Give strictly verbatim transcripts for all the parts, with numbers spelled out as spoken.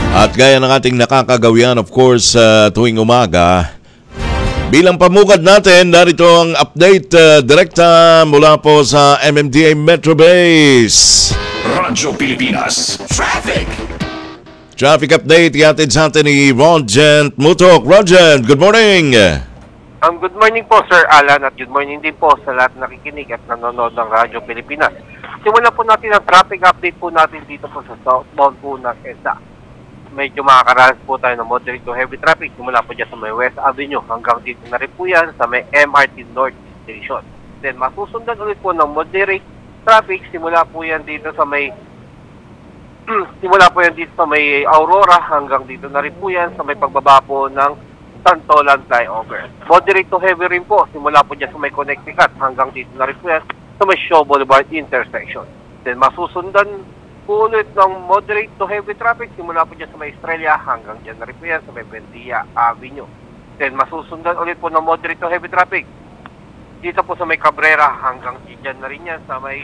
At gaya ng ating nakakagawian of course uh, tuwing umaga, bilang pamukad natin, narito ang update uh, direkta mula po sa M M D A Metro Base. Radyo Pilipinas Traffic. Traffic update ihatid sa atin ni Rogent Mutok. Rogent, good morning! Um, good morning po Sir Alan at good morning din po sa lahat nakikinig at nanonood ng Radyo Pilipinas. Simulan po natin ang traffic update po natin dito po sa southbound po ng E D S A. Medyo makakaranas po tayo ng moderate to heavy traffic. Simula po dyan sa may West Avenue hanggang dito na rin po yan sa may M R T North Station. Then masusundan ulit po ng moderate traffic. Simula po yan dito sa may simula po yan dito sa may Aurora hanggang dito na rin po yan sa may pagbaba po ng Santolan Flyover. Moderate to heavy rin po. Simula po dyan sa may Connecticut hanggang dito na rin po yan sa may Shaw Boulevard intersection. Then masusundan po ulit ng moderate to heavy traffic. Simula po dyan sa may Estrella hanggang dyan na rin po yan sa may Buendia Avenue. Then masusundan ulit po ng moderate to heavy traffic dito po sa may Cabrera hanggang dyan na rin yan sa may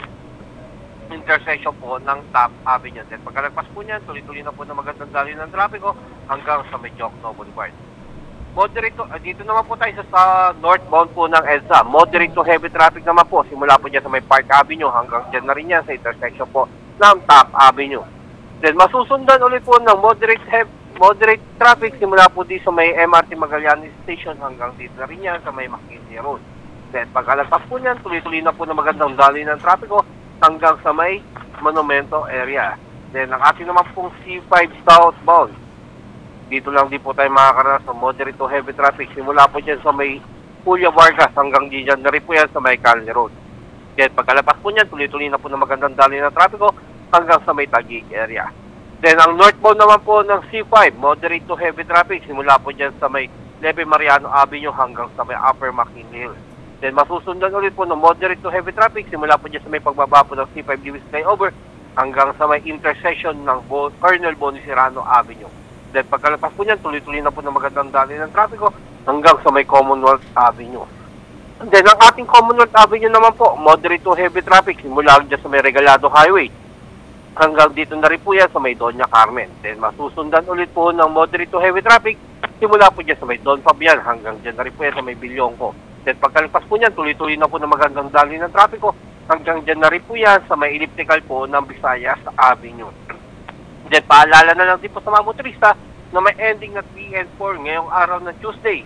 intersection po ng Top Avenue. Then pagkalagpas po niyan, tuloy-tuloy na po na magandang daloy ng trapiko hanggang sa may Jokno Boulevard. Moderate to, uh, dito naman po tayo sa, sa northbound po ng E D S A. Moderate to heavy traffic naman po. Simula po dyan sa may Park Avenue hanggang dyan na rin yan sa intersection po ng Top Avenue. Then masusundan ulit po ng moderate heavy, moderate traffic. Simula po dito sa may M R T Magallanes Station hanggang dito na rin yan sa may McKinsey Road. Then pagkalagpas po niyan, tuloy-tuloy na po na magandang daloy ng trapiko hanggang sa may Monumento area. Then ang ating naman pong C five southbound, dito lang din po tayo makakaranas ng moderate to heavy traffic. Simula po dyan sa may Julia Vargas hanggang dyan na rin po yan sa may Calne Road. Then pagkalapas po niyan, tuloy-tuloy na po na magandang daloy ng trapiko hanggang sa may Taguig area. Then ang northbound naman po ng C five, moderate to heavy traffic. Simula po dyan sa may Leve Mariano Avenue hanggang sa may Upper McKinley Hill. Then masusundan ulit po ng moderate to heavy traffic. Simula po dyan sa may pagbaba po ng C five Lewis Flyover hanggang sa may intersection ng Bo- Colonel Boniserrano Avenue. Then pagkalapas po niyan, tuloy-tuloy na po na magandang daloy ng trapiko hanggang sa may Commonwealth Avenue. And then ang ating Commonwealth Avenue naman po, moderate to heavy traffic. Simula dyan sa may Regalado Highway hanggang dito na rin po yan sa may Doña Carmen. Then masusundan ulit po ng moderate to heavy traffic. Simula po dyan sa may Don Fabian hanggang dyan na rin po yan sa may Bilyongko. Then pagkalapas po niyan, tuloy-tuloy na po na magandang daloy ng trapiko hanggang dyan na rin po yan sa may elliptical po ng Visayas Avenue. Then paalala na lang din po sa mga motorista na may ending na three and four ngayong araw ng Tuesday.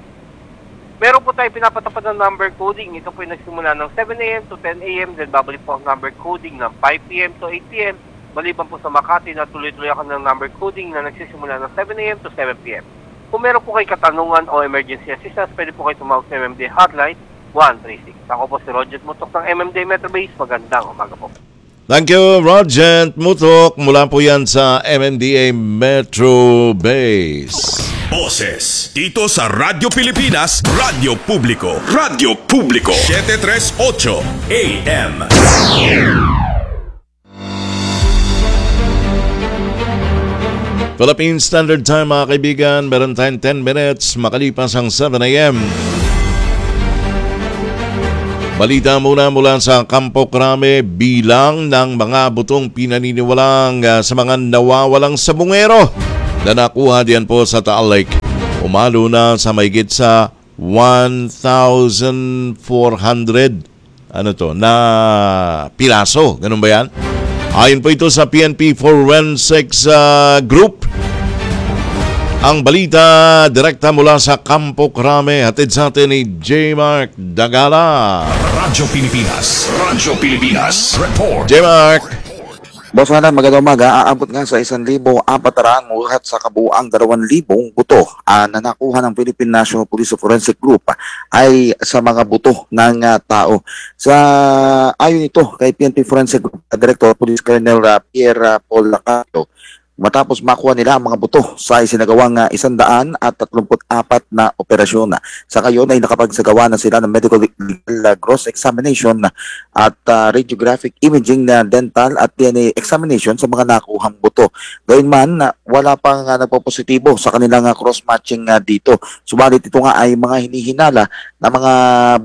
Meron po tayo pinapatapad ng number coding. Ito po yung nagsimula ng seven a m to ten a m Then babalik po ang number coding ng five p m to eight p m Maliban po sa Makati na tuloy-tuloy ako ng number coding na nagsisimula ng seven a m to seven p m Kung meron po kayo katanungan o emergency assistance, pwede po kayo tumawag sa M M D Hotline one three six. Ako po si Roger Mutok ng M M D Metro Base. Magandang umaga po. Thank you, Rogent Mutok. Mula po yan sa M M D A Metro Base. Boses dito sa Radyo Pilipinas, Radyo Publiko, Radyo Publiko seven thirty-eight A M. Philippine Standard Time mga kaibigan, meron tayong ten minutes makalipas ang seven a m Balita muna mula sa Campo Crame, bilang ng mga butong pinaniniwalang uh, sa mga nawawalang sabungero na nakuha diyan po sa Taal Lake. Umalo na sa mahigit sa one thousand four hundred ano to, na piraso. Ganun ba yan? Ayon po ito sa P N P Forensics uh, Group. Ang balita direkta mula sa Campo Crame, hatid sa atin ni J. Mark Dagala. Radyo Pilipinas, Radyo Pilipinas Report. J. Mark. Boss Alan, magandang umaga. Aabot nga sa isang libo apat na ulat sa kabuuang dalawang libong buto uh, na nakuha ng Philippine National Police Forensic Group ay sa mga buto ng uh, tao. Sa ayon ito kay P N P Forensic Group Director Police Colonel uh, Pierre uh, Paul Lacato, matapos makuha nila ang mga buto sa isinagawang uh, isandaan at tatlumput apat na operasyon. Sa kayon ay nakapagsagawa na sila ng medical legal uh, gross examination at uh, radiographic imaging na dental at D N A examination sa mga nakuhang buto. Gayunman, uh, wala pang uh, nagpopositibo sa kanilang uh, cross-matching uh, dito. Subalit ito nga ay mga hinihinala na mga buto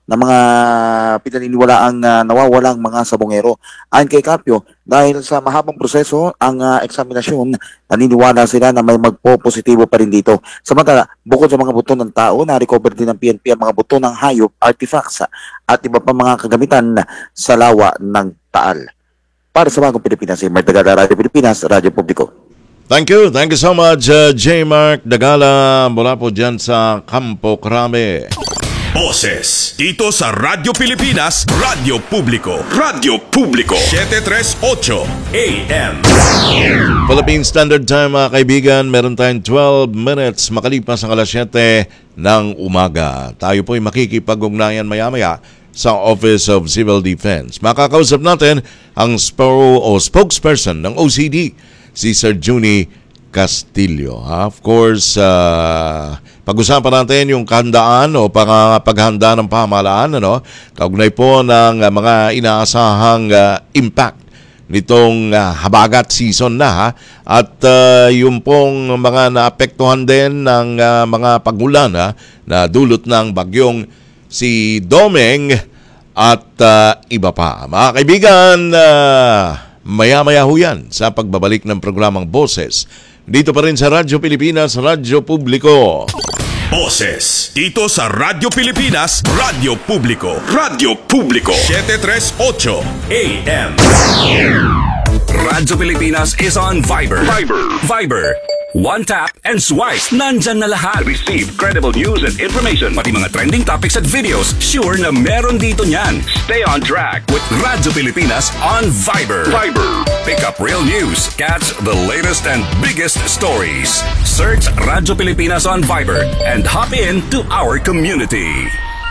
ng mga pinaniniwalaang uh, nawawalang mga sabongero. Ayon kay Carpio, dahil sa mahabang proseso ang uh, eksaminasyon, naniniwala sila na may magpo-positibo pa rin dito. Samantala, bukod sa mga buto ng tao, na-recover din ng P N P ang mga buto ng hayop, artifacts at iba pa mga kagamitan sa lawa ng Taal. Para sa Bagong Pilipinas, si Mark Dagala, Radio Pilipinas, Radyo Publiko. Thank you. Thank you so much, uh, J. Mark Dagala, mula po dyan sa Campo Crame. Boses dito sa Radyo Pilipinas, Radyo Publiko, Radyo Publiko, seven thirty-eight A M. Philippine Standard Time, mga kaibigan, meron tayong twelve minutes makalipas ang alas siyete ng umaga. Tayo po'y makikipag-ugnayan maya-maya sa Office of Civil Defense. Makakausap natin ang sporo o spokesperson ng O C D, si Sir Juni Castillo. Ha? Of course, uh, pag-usapan natin yung kahandaan o pang- paghanda ng pamahalaan, ano? Kaugnay po ng uh, mga inaasahang uh, impact nitong uh, habagat season na, ha? At uh, yung pong mga naapektuhan din ng uh, mga pagulan, ha? Na dulot ng bagyong si Domeng at uh, iba pa. Mga kaibigan, uh, maya-maya ho yan sa pagbabalik ng programang Boses. Dito pa rin sa Radyo Pilipinas, Radyo Publiko. Boses dito sa Radyo Pilipinas, Radyo Publiko, Radyo Publiko, seven thirty-eight A M. Radyo Pilipinas is on Viber. Viber. Viber. One tap and swipe. Nandyan na lahat. Receive credible news and information. Pati mga trending topics at videos. Sure na meron dito niyan. Stay on track with Radyo Pilipinas on Viber. Viber. Pick up real news. Catch the latest and biggest stories. Search Radyo Pilipinas on Viber and hop in to our community.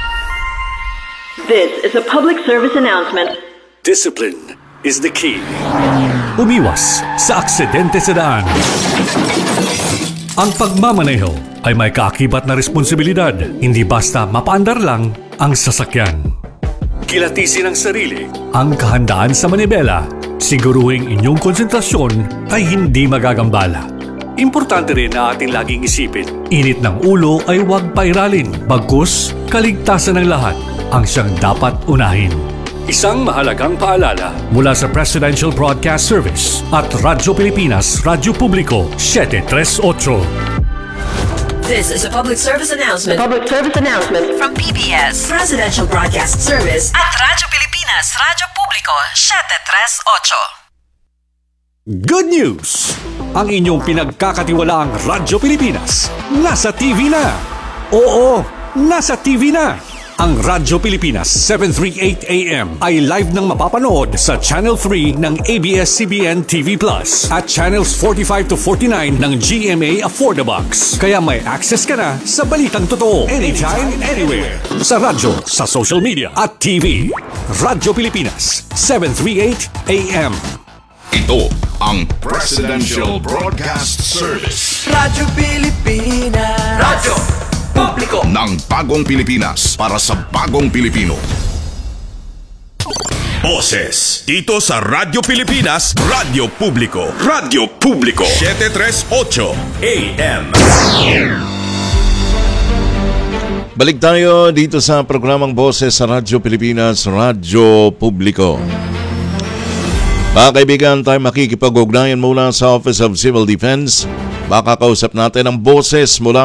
This is a public service announcement. Discipline is the key. Umiwas sa aksidente sa daan. Ang pagmamaneho ay may kaakibat na responsibilidad, hindi basta mapaandar lang ang sasakyan. Kilatisin ang sarili, ang kahandaan sa manibela, siguruhing inyong konsentrasyon ay hindi magagambala. Importante rin na ating laging isipin, init ng ulo ay huwag pairalin, bagkus kaligtasan ng lahat ang siyang dapat unahin. Isang mahalagang paalala mula sa Presidential Broadcast Service at Radyo Pilipinas, Radyo Publiko, seven thirty-eight. This is a public service announcement Public service announcement. from P B S, Presidential Broadcast Service at Radyo Pilipinas, Radyo Publiko, seven thirty-eight. Good news! Ang inyong pinagkakatiwalaang Radyo Pilipinas nasa T V na. Oo, nasa T V na. Ang Radyo Pilipinas seven thirty-eight A M ay live nang mapapanood sa Channel three ng A B S C B N T V Plus at Channels forty-five to forty-nine ng G M A Affordabox. Kaya may access ka na sa balitang totoo anytime, anywhere. Sa radyo, sa social media at T V. Radyo Pilipinas seven thirty-eight A M. Ito ang Presidential Broadcast Service Radyo Pilipinas. Radyo Publiko ng Bagong Pilipinas para sa Bagong Pilipino. Boses dito sa Radyo Pilipinas, Radyo Publiko, Radyo Publiko, seven thirty-eight A M. Balik tayo dito sa programang Boses sa Radyo Pilipinas, Radyo Publiko. Mga kaibigan, tayo makikipag-ugnayan mula sa Office of Civil Defense. Makakausap natin ang boses mula